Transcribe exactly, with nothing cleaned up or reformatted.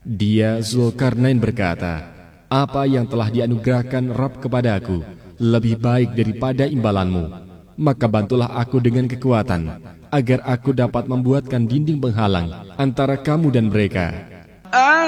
Dia Zulkarnain berkata, apa yang telah dianugerahkan Rabb kepadaku lebih baik daripada imbalanmu. Maka bantulah aku dengan kekuatan, agar aku dapat membuatkan dinding penghalang antara kamu dan mereka.